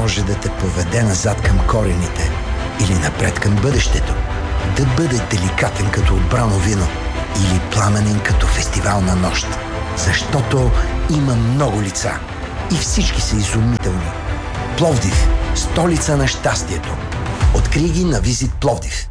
може да те поведе назад към корените или напред към бъдещето. Да бъде деликатен като отбрано вино или пламенен като фестивална нощ. Защото има много лица и всички са изумителни. Пловдив – столица на щастието. Открий ги на Визит Пловдив.